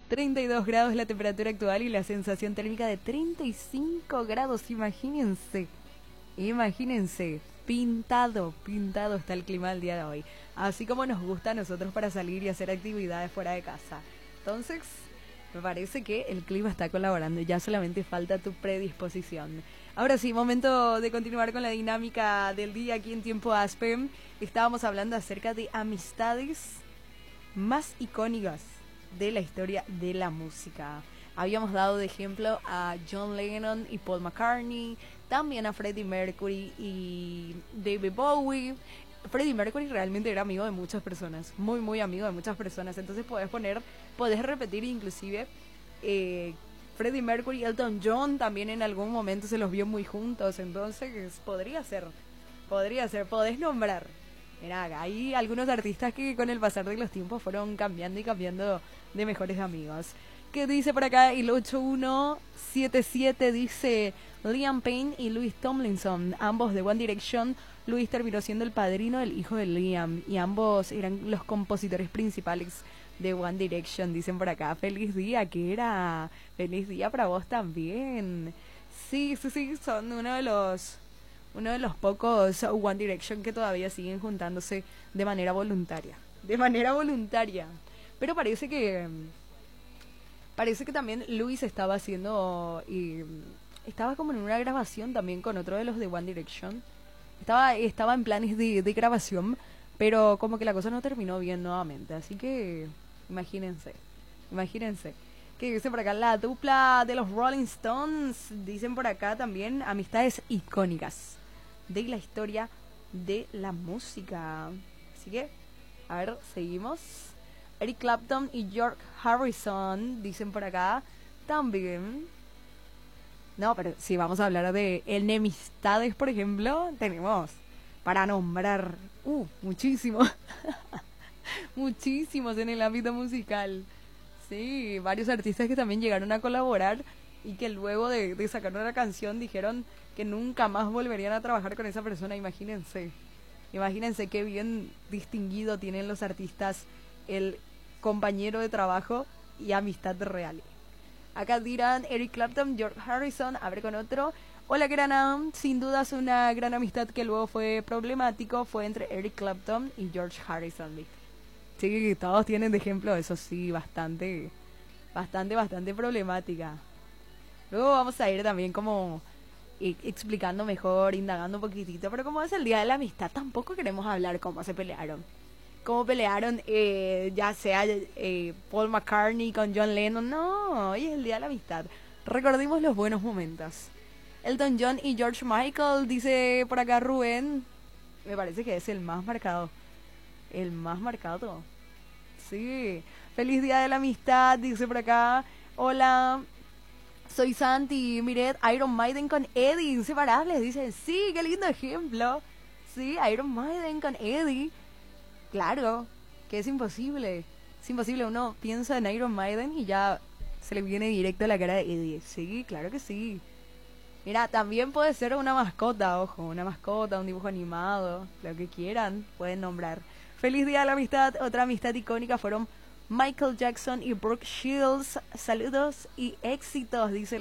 32 grados la temperatura actual y la sensación térmica de 35 grados. Imagínense, imagínense. Pintado está el clima del día de hoy. Así como nos gusta a nosotros para salir y hacer actividades fuera de casa. Entonces, me parece que el clima está colaborando. Ya solamente falta tu predisposición. Ahora sí, momento de continuar con la dinámica del día aquí en Tiempo Aspen. Estábamos hablando acerca de amistades más icónicas de la historia de la música. Habíamos dado de ejemplo a John Lennon y Paul McCartney, también a Freddie Mercury y David Bowie. Freddie Mercury realmente era amigo de muchas personas, muy amigo de muchas personas. Entonces podés repetir inclusive Freddie Mercury y Elton John también en algún momento se los vio muy juntos. Entonces podría ser, podés nombrar. Mira, hay algunos artistas que con el pasar de los tiempos fueron cambiando y cambiando de mejores amigos. ¿Qué dice por acá? El 8177 dice Liam Payne y Louis Tomlinson, ambos de One Direction. Louis terminó siendo el padrino del hijo de Liam y ambos eran los compositores principales de One Direction. Dicen por acá, feliz día, ¿qué era? Feliz día para vos también. Sí, son uno de los pocos One Direction que todavía siguen juntándose de manera voluntaria. Pero parece que también Louis estaba haciendo estaba como en una grabación también con otro de los de One Direction. Estaba en planes de grabación, pero como que la cosa no terminó bien nuevamente. Así que imagínense. Que dice por acá la dupla de los Rolling Stones. Dicen por acá también amistades icónicas de la historia de la música. Así que, a ver, seguimos. Eric Clapton y George Harrison, dicen por acá, también. No, pero si vamos a hablar de enemistades, por ejemplo, tenemos para nombrar, muchísimos, muchísimos en el ámbito musical. Sí, varios artistas que también llegaron a colaborar y que luego de sacar una canción dijeron que nunca más volverían a trabajar con esa persona. Imagínense qué bien distinguido tienen los artistas el compañero de trabajo y amistad real. Acá dirán Eric Clapton, George Harrison, a ver con otro. Hola Grana, sin dudas una gran amistad que luego fue problemático fue entre Eric Clapton y George Harrison. Sí, todos tienen de ejemplo eso, sí, bastante problemática. Luego vamos a ir también como explicando mejor, indagando un poquitito, pero como es el día de la amistad, tampoco queremos hablar cómo se pelearon. Cómo pelearon, ya sea Paul McCartney con John Lennon. No, hoy es el día de la amistad. Recordemos los buenos momentos. Elton John y George Michael, dice por acá Rubén. Me parece que es el más marcado. El más marcado. Sí. Feliz día de la amistad, dice por acá. Hola, soy Santi. Miret, Iron Maiden con Eddie, inseparables. Dice, sí, qué lindo ejemplo. Sí, Iron Maiden con Eddie. Claro, que es imposible. Es imposible, uno piensa en Iron Maiden y ya se le viene directo a la cara de Eddie. Sí, claro que sí. Mira, también puede ser una mascota, ojo, una mascota, un dibujo animado, lo que quieran, pueden nombrar. Feliz día de la amistad, otra amistad icónica fueron Michael Jackson y Brooke Shields. Saludos y éxitos, dice el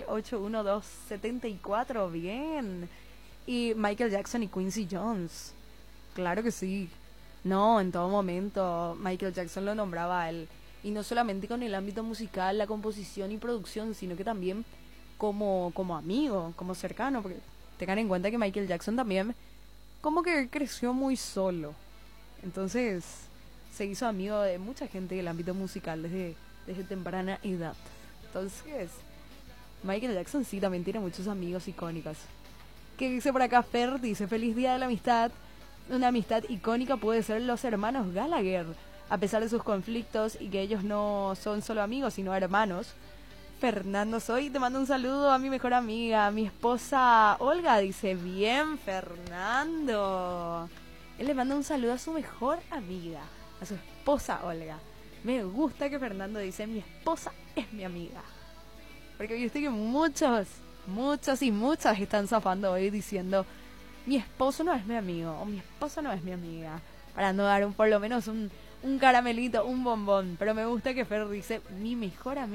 81274, bien. Y Michael Jackson y Quincy Jones, claro que sí. No, en todo momento Michael Jackson lo nombraba a él. Y no solamente con el ámbito musical, la composición y producción, sino que también como amigo, como cercano. Porque tengan en cuenta que Michael Jackson también como que creció muy solo. Entonces se hizo amigo de mucha gente del ámbito musical desde temprana edad. Entonces Michael Jackson sí también tiene muchos amigos icónicos. ¿Qué dice por acá Fer? Dice, feliz día de la amistad. Una amistad icónica puede ser los hermanos Gallagher, a pesar de sus conflictos y que ellos no son solo amigos, sino hermanos. Fernando Soy, te mando un saludo a mi mejor amiga, mi esposa Olga, dice, bien Fernando. Él le manda un saludo a su mejor amiga, a su esposa Olga. Me gusta que Fernando dice, mi esposa es mi amiga. Porque viste que muchos y muchas están zafando hoy diciendo, mi esposo no es mi amigo, o mi esposa no es mi amiga, para no dar por lo menos un caramelito, un bombón. Pero me gusta que Fer dice, mi mejor amiga.